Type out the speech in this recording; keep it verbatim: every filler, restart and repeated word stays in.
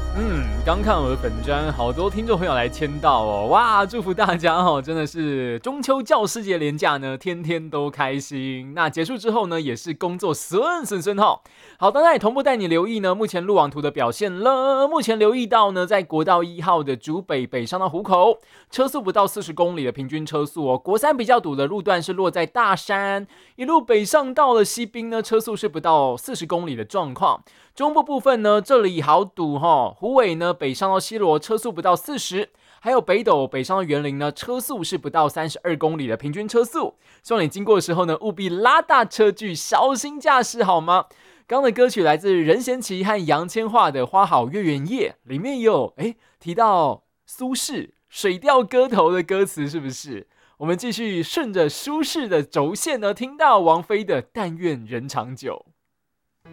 嗯，刚看我的粉专，好多听众朋友来签到哦，哇，祝福大家哦，真的是中秋教师节连假呢，天天都开心。那结束之后呢，也是工作顺顺顺哈。好的，那也同步带你留意呢，目前路网图的表现了。目前留意到呢，在国道一号的竹北北上到湖口，车速不到四十公里的平均车速哦。国三比较堵的路段是落在大山，一路北上到了西滨呢，车速是不到四十公里的状况。中部部分呢，这里好堵哈，虎尾呢北上到西螺车速不到四十，还有北斗北上到园林呢，车速是不到三十二公里的平均车速。希望你经过的时候呢，务必拉大车距，小心驾驶好吗？刚的歌曲来自任贤齐和杨千嬅的《花好月圆夜》，里面有哎提到苏轼《水调歌头》的歌词，是不是？我们继续顺着苏轼的轴线呢，听到王菲的《但愿人长久》。